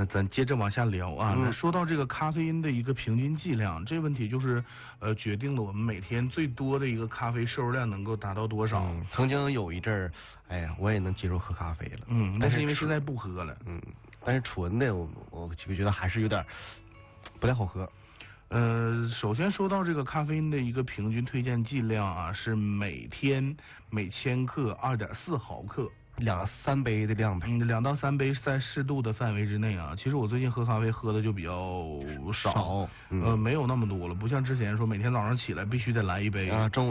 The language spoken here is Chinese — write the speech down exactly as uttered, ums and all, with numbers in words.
咱接着往下聊啊。 嗯、 那说到这个咖啡因的一个平均剂量，这问题就是呃决定了我们每天最多的一个咖啡摄入量能够达到多少。 嗯、曾经有一阵儿，哎呀，我也能接受喝咖啡了。 嗯， 但是因为现在不喝了。 嗯，但是纯的我我就觉得还是有点不太好喝。 呃，首先说到这个咖啡因的一个平均推荐剂量啊，是每天每千克二点四毫克。 两三杯的量呗， 嗯，两到三杯在适度的范围之内啊。其实我最近喝咖啡喝的就比较少， 少嗯、 呃，没有那么多了，不像之前说每天早上起来必须得来一杯啊，中午。